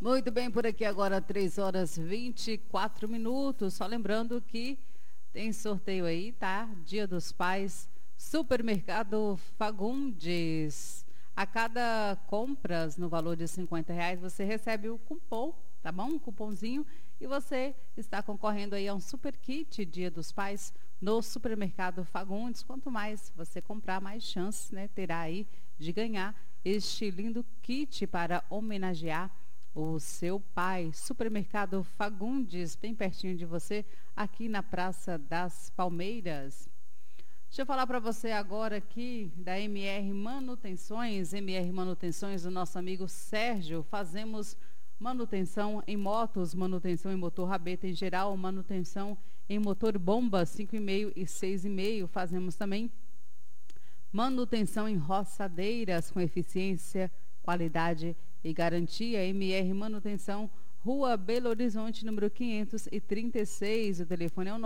Muito bem, por aqui agora 3 horas 24 minutos. Só lembrando que tem sorteio aí, tá? Dia dos Pais, Supermercado Fagundes. A cada compras no valor de R$50, você recebe o cupom, tá bom? Um cupomzinho. E você está concorrendo aí a um super kit Dia dos Pais no Supermercado Fagundes. Quanto mais você comprar, mais chances, né, terá aí de ganhar este lindo kit para homenagear o seu pai. Supermercado Fagundes, bem pertinho de você, aqui na Praça das Palmeiras. Deixa eu falar para você agora aqui da MR Manutenções. MR Manutenções, do nosso amigo Sérgio. Fazemos manutenção em motos, manutenção em motor rabeta em geral, manutenção em motor bomba 5,5 e 6,5. Fazemos também manutenção em roçadeiras com eficiência, qualidade e garantia. MR Manutenção, Rua Belo Horizonte, número 536. O telefone é o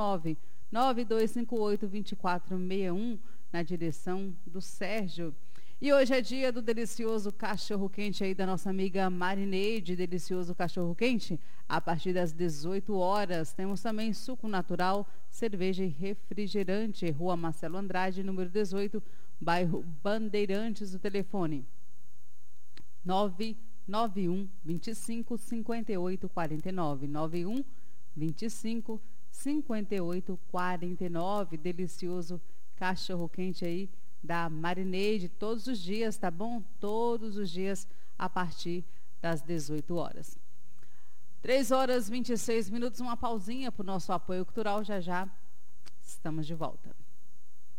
99258-2461, na direção do Sérgio. E hoje é dia do delicioso cachorro-quente aí da nossa amiga Marineide. Delicioso cachorro-quente a partir das 18 horas. Temos também suco natural, cerveja e refrigerante. Rua Marcelo Andrade, número 18, bairro Bandeirantes. O telefone 991 25 58 49. 91 25 58 49. Delicioso cachorro-quente aí da Marineide, todos os dias, tá bom? Todos os dias a partir das 18 horas. 3 horas 26 minutos, uma pausinha para o nosso apoio cultural. Já já estamos de volta.